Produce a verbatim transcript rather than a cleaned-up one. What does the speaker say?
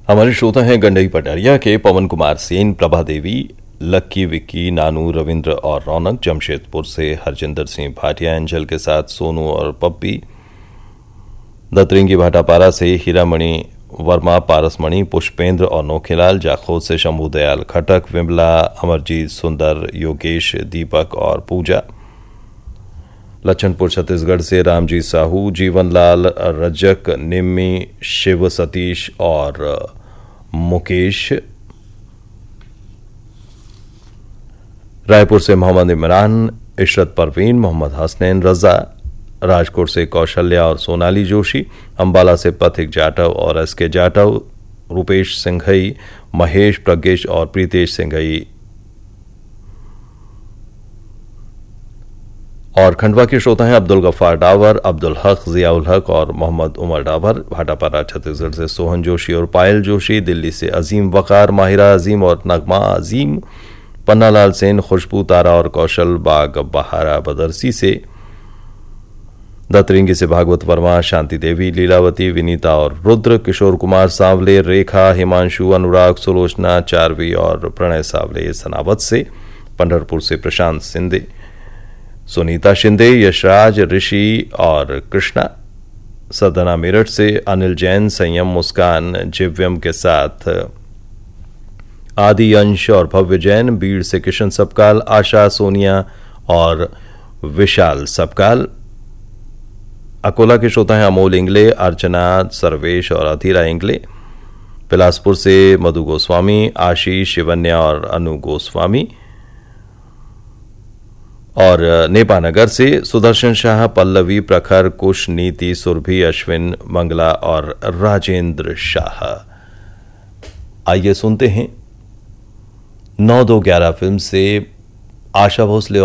हमारे श्रोता हैं गंडई पटारिया के पवन कुमार सेन, प्रभा देवी, लक्की, विक्की, नानू, रविंद्र और रौनक। जमशेदपुर से हरजिंदर सिंह भाटिया एंजल के साथ सोनू और पप्पी। दतरिंगी भाटापारा से हीरामणि वर्मा, पारसमणि, पुष्पेंद्र और नोखीलाल। जाखोद से शंभू दयाल खटक, विमला, अमरजीत, सुंदर, योगेश, दीपक और पूजा। लच्छनपुर छत्तीसगढ़ से रामजी साहू, जीवनलाल, रजक, निम्मी, शिव, सतीश और मुकेश। रायपुर से मोहम्मद इमरान, इशरत परवीन, मोहम्मद हसनैन रजा। राजकोट से कौशल्या और सोनाली जोशी। अंबाला से पथिक जाटव और एस के जाटव। रूपेश सिंघई, महेश, प्रज्ञेश और प्रीतेश सिंघई। और खंडवा के श्रोता हैं अब्दुल गफ्फार डावर, अब्दुल हक, जियाउल हक और मोहम्मद उमर डावर। भाटापारा छत्तीसगढ़ से सोहन जोशी और पायल जोशी। दिल्ली से अजीम वकार, माहिरा अजीम और नगमा अजीम। पन्नालाल सेन, खुशबू, तारा और कौशल बाग बहारा बदरसी से। दतरिंगी से भागवत वर्मा, शांति देवी, लीलावती, विनीता और रुद्र। किशोर कुमार सांवले, रेखा, हिमांशु, अनुराग, सुलोचना, चारवी और प्रणय सांवले सनावत से। पंढरपुर से प्रशांत सिंधे, सुनीता शिंदे, यशराज, ऋषि और कृष्णा। सदना मेरठ से अनिल जैन, संयम, मुस्कान, जिव्यम के साथ आदि, अंश और भव्य जैन। बीड़ से किशन सबकाल, आशा, सोनिया और विशाल सबकाल। अकोला के श्रोता हैं अमोल इंगले, अर्चना, सर्वेश और अधीरा इंगले। बिलासपुर से मधु गोस्वामी, आशीष, शिवन्या और अनु गोस्वामी। और नेपानगर से सुदर्शन शाह, पल्लवी, प्रखर, कुश, नीति, सुरभि, अश्विन, मंगला और राजेंद्र शाह। आइए सुनते हैं नौ दो ग्यारह फिल्म से आशा भोसले